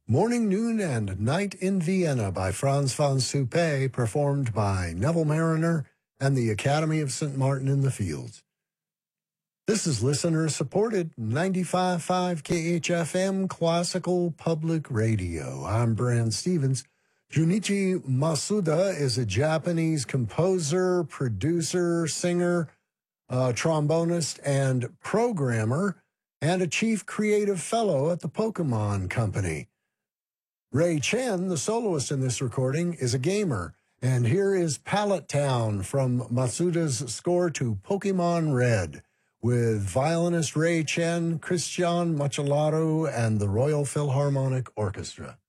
Morning, Noon, and Night in Vienna by Franz von Suppé, performed by Neville Mariner and the Academy of St. Martin in the Fields. This is listener-supported 95.5 KHFM Classical Public Radio. I'm Brand Stevens. Junichi Masuda is a Japanese composer, producer, singer, trombonist, and programmer, and a chief creative fellow at the Pokemon Company. Ray Chen, the soloist in this recording, is a gamer, and here is Pallet Town from Masuda's score to Pokemon Red, with violinist Ray Chen, Christian Macellaro, and the Royal Philharmonic Orchestra.